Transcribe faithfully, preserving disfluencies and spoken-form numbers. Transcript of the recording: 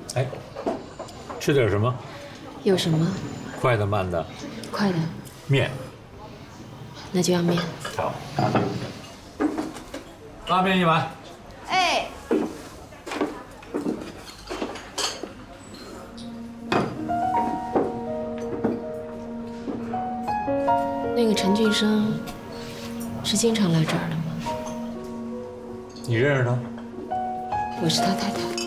哎，吃点什么？ 有什么？ 快的、慢的？ 快的。 面。 那就要面。 好。拉面一碗。 哎。那个陈俊生是经常来这儿的吗？ 你认识他？ 我是他太太。